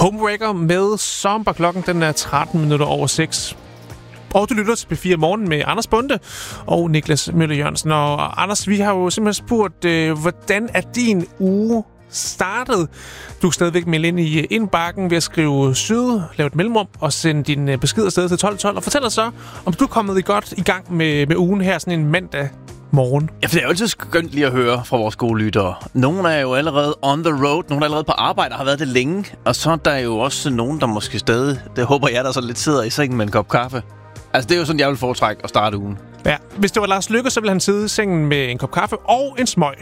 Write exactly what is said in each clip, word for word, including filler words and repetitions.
Homewrecker med Somber. Klokken den er tretten minutter over seks. Og du lytter til P fire Morgen med Anders Bonde og Niklas Møller Jørgensen. Og Anders, vi har jo simpelthen spurgt, øh, hvordan er din uge startet? Du kan stadigvæk melde ind i indbakken ved at skrive syd, lave et mellemrum og sende din besked afsted til tolv tolv. Og fortæl os så, om du er kommet i godt i gang med, med ugen her sådan en mandag morgen. Ja, for det er jo altid skønt lige at høre fra vores gode lyttere. Nogle er jo allerede on the road, nogle er allerede på arbejde og har været det længe. Og så er der jo også nogen, der måske stadig, det håber jeg, der så lidt sidder i sengen med en kop kaffe. Altså, det er jo sådan, jeg vil foretrække at starte ugen. Ja, hvis det var Lars Løkke, så ville han sidde i sengen med en kop kaffe og en smøg.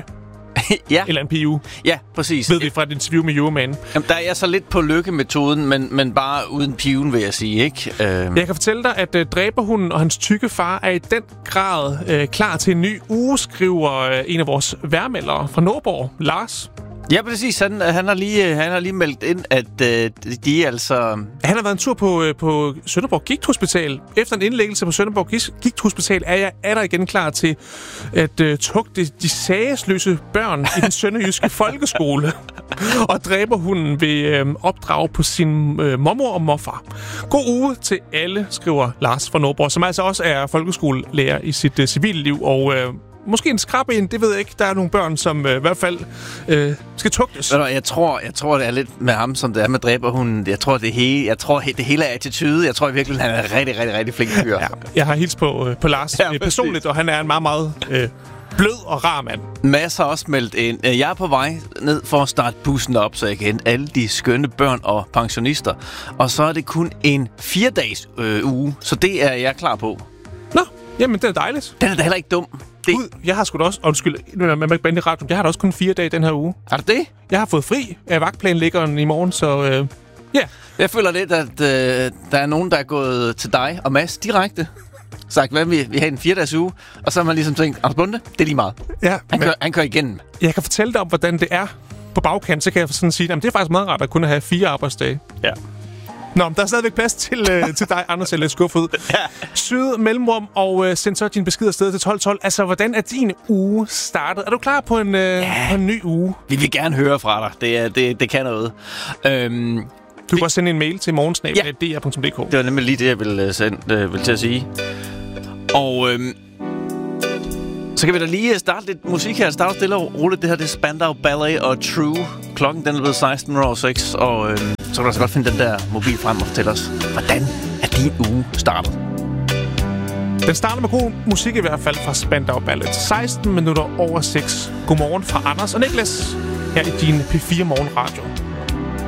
Ja. Eller en P U. Ja, præcis. Ved vi fra et interview med Euroman. Jamen, der er jeg så lidt på Lykke-metoden, men, men bare uden P U'en, vil jeg sige, ikke? Uh... Jeg kan fortælle dig, at uh, dræberhunden og hans tykke far er i den grad uh, klar til en ny uge, skriver uh, en af vores værmeldere fra Nordborg, Lars. Ja, præcis. Han, han, har lige, han har lige meldt ind, at øh, de altså... Han har været en tur på, øh, på Sønderborg Gigthospital. Efter en indlæggelse på Sønderborg Gigthospital er jeg er der igen klar til at øh, tugte de sagesløse børn i den sønderjyske folkeskole. Og dræberhunden vil øh, opdrage på sin øh, mormor og morfar. God uge til alle, skriver Lars fra Nordborg, som altså også er folkeskolelærer i sit øh, civile liv og... Øh, Måske en skrab en, det ved jeg ikke. Der er nogle børn, som øh, i hvert fald øh, skal tugtes. Jeg tror, jeg tror, det er lidt med ham, som det er med dræberhunden. Jeg tror, det hele, jeg tror, det hele er attitude. Jeg tror i virkeligheden, han er rigtig, rigtig, rigtig flink fyr. Ja, jeg har hilst på, øh, på Lars ja, øh, personligt, og han er en meget, meget øh, blød og rar mand. Mads har også meldt ind. Jeg er på vej ned for at starte bussen op, så jeg kan hente alle de skønne børn og pensionister. Og så er det kun en fire-dages øh, uge, så det er jeg klar på. Nå, jamen det er dejligt. Den er da heller ikke dum. Det... Gud, jeg har sgu da også... Undskyld, man må ikke bande i radioen. Jeg har da også kun fire dage den her uge. Er det det? Jeg har fået fri af vagtplanlæggeren i morgen, så øh, ja. Yeah. Jeg føler lidt, at øh, der er nogen, der er gået til dig og Mads direkte. Sagt, hvad vi, vi har en fire-dages uge. Og så har man ligesom tænkt, Anders Bonde, det er lige meget. Ja, han, men... kører, han kører igennem. Jeg kan fortælle dig om, hvordan det er på bagkant. Så kan jeg sådan sige, at det er faktisk meget rart at kunne have fire arbejdsdage. Ja. Nå, der er stadigvæk plads til, øh, til dig, Anders, eller skuffet. Ja. Syd, mellemrum, og øh, send så din besked afsted til tolv tolv. Altså, hvordan er din uge startet? Er du klar på en, øh, ja. på en ny uge? Vi vil gerne høre fra dig. Det, er, det, det kan noget. Øhm, du kan vi... også sende en mail til morgensnab punktum d r punktum d k. Det var nemlig lige det, jeg ville, sende, øh, ville til at sige. Og øhm, så kan vi da lige starte lidt musik her. Start stille og roligt. Det her det er Spandau Ballet og True. Klokken den er blevet seksten nul seks, og... Øhm, så kan du altså godt finde den der mobil frem og fortælle os, hvordan er din uge startet? Den starter med god musik i hvert fald fra Spandau Ballet. seksten minutter over seks. Godmorgen fra Anders og Niklas her i din P fire Morgen Radio.